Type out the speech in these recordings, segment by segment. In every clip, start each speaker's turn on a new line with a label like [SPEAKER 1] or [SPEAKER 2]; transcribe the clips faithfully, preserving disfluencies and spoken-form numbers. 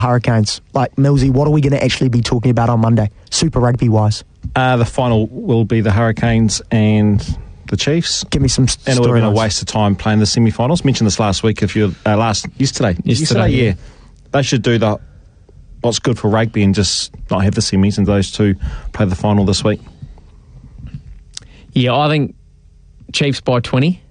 [SPEAKER 1] Hurricanes? Like, Millsy, what are we going to actually be talking about on Monday, Super Rugby-wise?
[SPEAKER 2] Uh, the final will be the Hurricanes and the Chiefs.
[SPEAKER 1] Give me some story
[SPEAKER 2] And it would have been a
[SPEAKER 1] lines.
[SPEAKER 2] waste of time playing the semi-finals. Mentioned this last week. If you're uh, last yesterday,
[SPEAKER 3] Yesterday,
[SPEAKER 2] yeah.
[SPEAKER 3] yeah.
[SPEAKER 2] They should do the what's good for rugby and just not have the semis and those two play the final this week.
[SPEAKER 3] Yeah, I think Chiefs by twenty.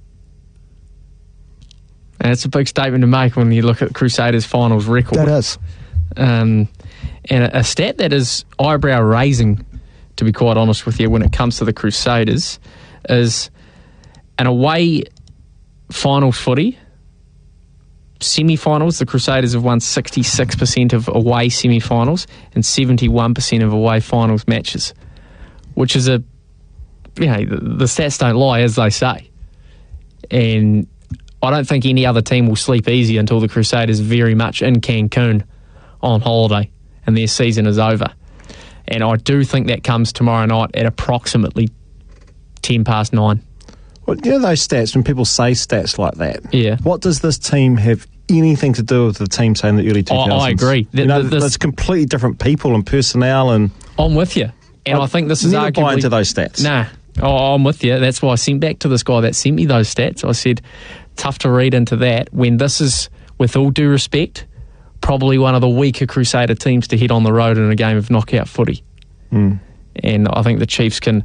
[SPEAKER 3] And it's a big statement to make when you look at Crusaders' finals record.
[SPEAKER 1] That is.
[SPEAKER 3] Um, and a, a stat that is eyebrow-raising, to be quite honest with you, when it comes to the Crusaders, is an away finals footy, semi-finals, the Crusaders have won sixty-six percent of away semi-finals and seventy-one percent of away finals matches, which is a, you know, the, the stats don't lie, as they say. And I don't think any other team will sleep easy until the Crusaders very much in Cancun on holiday and their season is over. And I do think that comes tomorrow night at approximately ten past nine.
[SPEAKER 2] Well, you know those stats, when people say stats like that,
[SPEAKER 3] Yeah.
[SPEAKER 2] what does this team have anything to do with the team, say, in the early two thousands?
[SPEAKER 3] I, I agree.
[SPEAKER 2] You know,
[SPEAKER 3] The- the-
[SPEAKER 2] there's completely different people and personnel and...
[SPEAKER 3] I'm with you. And I, I think this is
[SPEAKER 2] never
[SPEAKER 3] arguably...
[SPEAKER 2] buy into those stats.
[SPEAKER 3] Nah. Oh, I'm with you. That's why I sent back to this guy that sent me those stats. I said, tough to read into that when this is, with all due respect, probably one of the weaker Crusader teams to hit on the road in a game of knockout footy.
[SPEAKER 2] Mm.
[SPEAKER 3] And I think the Chiefs can...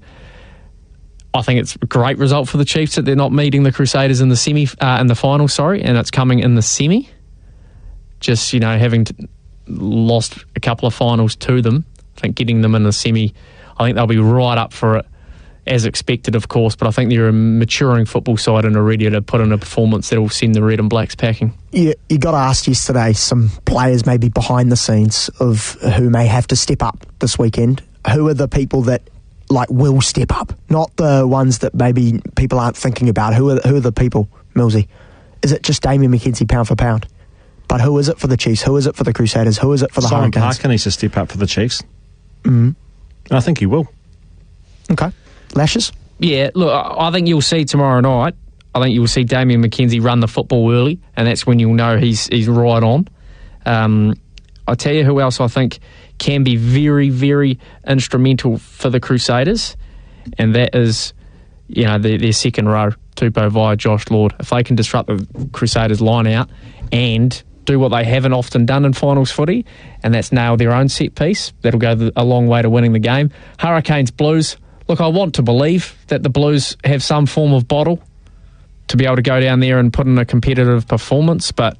[SPEAKER 3] I think it's a great result for the Chiefs that they're not meeting the Crusaders in the semi, uh, in the final, sorry, and it's coming in the semi. Just, you know, having to, lost a couple of finals to them, I think getting them in the semi, I think they'll be right up for it, as expected, of course, but I think they're a maturing football side and are ready to put in a performance that will send the red and blacks packing.
[SPEAKER 1] You, you got to ask yesterday some players maybe behind the scenes of who may have to step up this weekend. Who are the people that like will step up, not the ones that maybe people aren't thinking about? Who are who are the people, Millsy? Is it just Damien McKenzie pound for pound? But who is it for the Chiefs? Who is it for the Crusaders? Who is it for the
[SPEAKER 2] Simon
[SPEAKER 1] Hurricanes?
[SPEAKER 2] Parker needs to step up for the Chiefs.
[SPEAKER 1] Mm-hmm.
[SPEAKER 2] And I think he will.
[SPEAKER 1] Okay. Lashes?
[SPEAKER 3] Yeah, look, I I think you'll see tomorrow night, I think you'll see Damien McKenzie run the football early, and that's when you'll know he's he's right on. Um, I'll tell you who else I think can be very, very instrumental for the Crusaders, and that is, you know, their, their second row, Tupou via Josh Lord. If they can disrupt the Crusaders' line out and do what they haven't often done in finals footy, and that's nail their own set piece, that'll go the, a long way to winning the game. Hurricanes, Blues. Look, I want to believe that the Blues have some form of bottle to be able to go down there and put in a competitive performance, but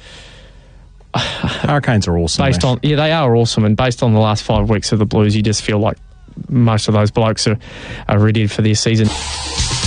[SPEAKER 2] Hurricanes are awesome.
[SPEAKER 3] based
[SPEAKER 2] Ash.
[SPEAKER 3] on yeah, they are awesome, and based on the last five weeks of the Blues, you just feel like most of those blokes are, are ready for their season.